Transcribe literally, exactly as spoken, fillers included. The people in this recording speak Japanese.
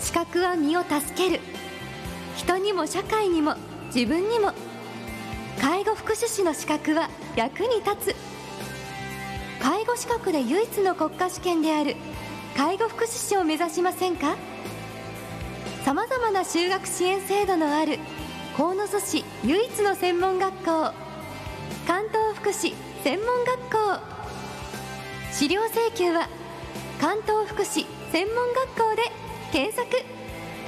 資格は身を助ける。人にも社会にも自分にも。介護福祉士の資格は役に立つ。介護資格で唯一の国家試験である介護福祉士を目指しませんか？さまざまな就学支援制度のある鴻巣市唯一の専門学校、関東福祉専門学校。資料請求は関東福祉専門学校で検索。